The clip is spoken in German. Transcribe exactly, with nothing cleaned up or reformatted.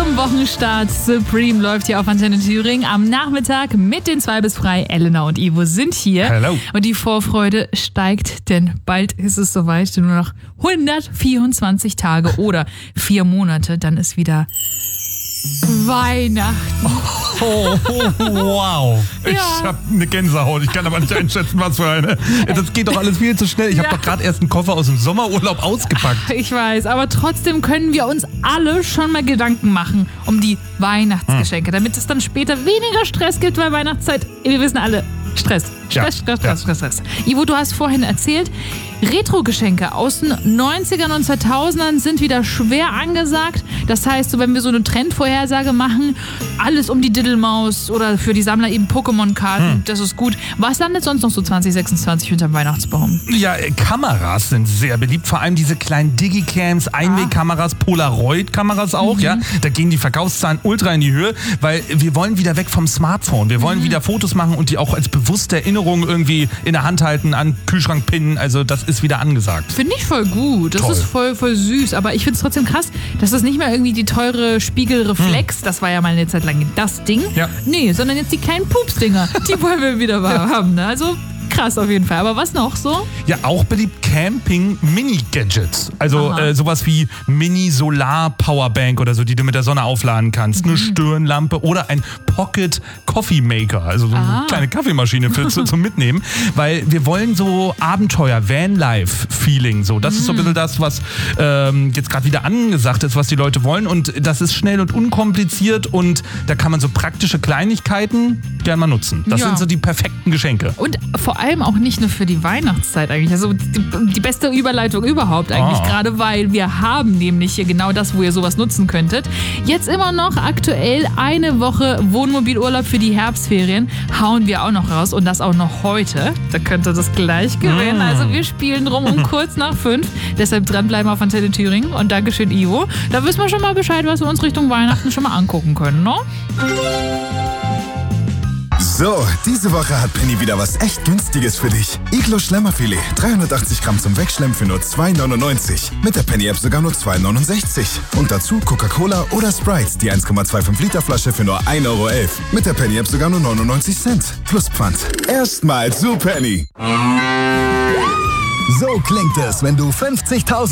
zum Wochenstart. Supreme läuft hier auf Antenne Thüringen am Nachmittag mit den zwei bis frei. Elena und Ivo sind hier. Hello. Und die Vorfreude steigt, denn bald ist es soweit. Nur noch hundertvierundzwanzig Tage oder vier Monate. Dann ist wieder Weihnachten. Oh, oh, wow. Ich Ja. habe eine Gänsehaut. Ich kann aber nicht einschätzen, was für eine. Das geht doch alles viel zu schnell. Ich habe Ja. doch gerade erst einen Koffer aus dem Sommerurlaub ausgepackt. Ich weiß, aber trotzdem können wir uns alle schon mal Gedanken machen um die Weihnachtsgeschenke, damit es dann später weniger Stress gibt, weil Weihnachtszeit, wir wissen alle, Stress. Ja. Stress, Stress, Ja. Stress, Stress, Stress. Ivo, du hast vorhin erzählt, Retro-Geschenke aus den neunzigern und zweitausendern sind wieder schwer angesagt. Das heißt, so wenn wir so eine Trendvorhersage machen, alles um die Diddelmaus oder für die Sammler eben Pokémon-Karten, Hm. das ist gut. Was landet sonst noch so zwanzig sechsundzwanzig unterm Weihnachtsbaum? Ja, äh, Kameras sind sehr beliebt. Vor allem diese kleinen Digicams, Einwegkameras, Polaroid-Kameras auch. Ja, da gehen die Verkaufszahlen ultra in die Höhe, weil wir wollen wieder weg vom Smartphone. Wir wollen wieder Fotos machen und die auch als bewusste Erinnerung irgendwie in der Hand halten, an den Kühlschrank pinnen. Also das ist wieder angesagt. Finde ich voll gut. Das Toll. ist voll, voll süß. Aber ich finde es trotzdem krass, dass das nicht mehr irgendwie die teure Spiegelreflex, das war ja mal eine Zeit lang das Ding. Ja. Nee, sondern jetzt die kleinen Pupsdinger. Die wollen wir wieder haben. Ne? Also krass auf jeden Fall. Aber was noch so? Ja, auch beliebt Camping-Mini-Gadgets. Also Aha. äh, sowas wie Mini-Solar-Powerbank oder so, die du mit der Sonne aufladen kannst. Eine Stirnlampe oder ein Pocket-Coffee-Maker. Also so Ah. eine kleine Kaffeemaschine für, zu, zum Mitnehmen. Weil wir wollen so Abenteuer, Vanlife-Feeling. So. Das ist so ein bisschen das, was ähm, jetzt gerade wieder angesagt ist, was die Leute wollen. Und das ist schnell und unkompliziert und da kann man so praktische Kleinigkeiten gerne mal nutzen. Das Ja. sind so die perfekten Geschenke. Und vor allem auch nicht nur für die Weihnachtszeit eigentlich. Also die, die beste Überleitung überhaupt eigentlich. Ah. Gerade weil wir haben nämlich hier genau das, wo ihr sowas nutzen könntet. Jetzt immer noch aktuell eine Woche Wohnmobilurlaub für die Herbstferien. Hauen wir auch noch raus und das auch noch heute. Da könnt ihr das gleich gewinnen. Mm. Also wir spielen rum um kurz nach fünf. Deshalb dranbleiben auf Antenne Thüringen. Und Dankeschön, Ivo. Da wissen wir schon mal Bescheid, was wir uns Richtung Weihnachten schon mal angucken können, ne? So, diese Woche hat Penny wieder was echt Günstiges für dich. Iglo Schlemmerfilet, dreihundertachtzig Gramm zum Wegschlemmen für nur zwei neunundneunzig. Mit der Penny-App sogar nur zwei neunundsechzig. Und dazu Coca-Cola oder Sprite, die eins Komma fünfundzwanzig Liter Flasche für nur ein Euro elf. Mit der Penny-App sogar nur neunundneunzig Cent. Plus Pfand. Erstmal zu Penny. So klingt es, wenn du fünfzigtausend